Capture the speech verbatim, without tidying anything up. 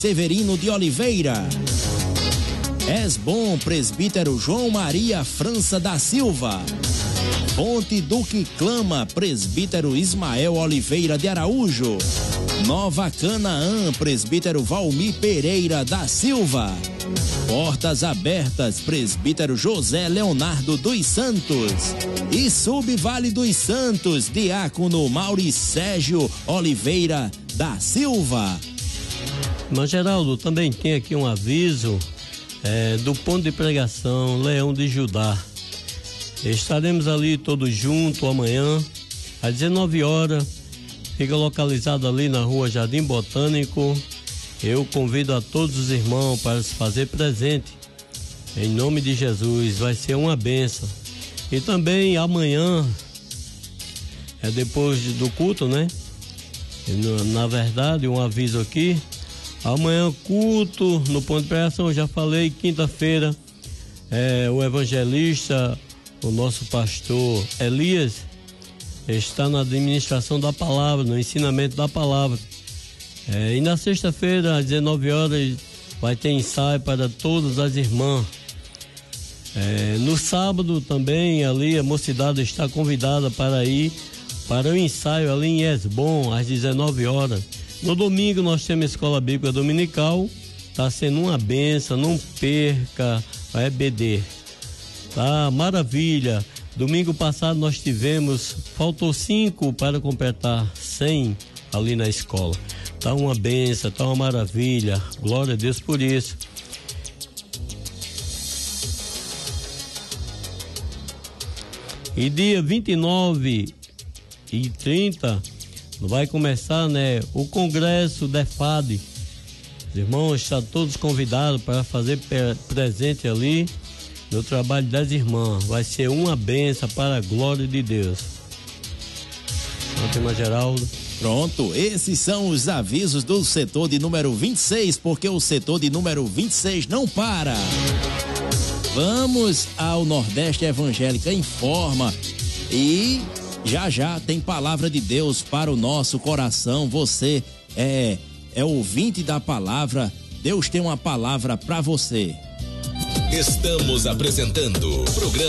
Severino de Oliveira. Esbom, presbítero João Maria França da Silva. Fonte do que clama, presbítero Ismael Oliveira de Araújo. Nova Canaã, presbítero Valmir Pereira da Silva. Portas Abertas, presbítero José Leonardo dos Santos. E Subvale dos Santos, diácono Mauricégio Oliveira da Silva. Mas Geraldo, também tem aqui um aviso é, do ponto de pregação Leão de Judá. Estaremos ali todos juntos amanhã, às dezenove horas, fica localizado ali na rua Jardim Botânico. Eu convido a todos os irmãos para se fazer presente, em nome de Jesus, vai ser uma bênção. E também amanhã, é depois do culto, né? Na verdade, um aviso aqui, amanhã culto no ponto de pregação, eu já falei, quinta-feira, é, o evangelista, o nosso pastor Elias, está na administração da palavra, no ensinamento da palavra. É, e na sexta-feira, às dezenove horas, vai ter ensaio para todas as irmãs. É, no sábado também, ali, a mocidade está convidada para ir para o ensaio ali em Esbom, às dezenove horas. No domingo, nós temos a Escola Bíblica Dominical, está sendo uma benção, não perca a E B D. Tá, maravilha. Domingo passado nós tivemos, faltou cinco para completar cem ali na escola. Tá uma benção, tá uma maravilha. Glória a Deus por isso. E dia vinte e nove e trinta vai começar, né, o congresso da E F A D. Os irmãos estão todos convidados para fazer presente ali no trabalho das irmãs. Vai ser uma benção para a glória de Deus. Irmão Geraldo. Pronto, esses são os avisos do setor de número vinte e seis, porque o setor de número vinte e seis não para. Vamos ao Nordeste Evangélica Informa e já já tem palavra de Deus para o nosso coração. Você é, é ouvinte da palavra, Deus tem uma palavra para você. Estamos apresentando o programa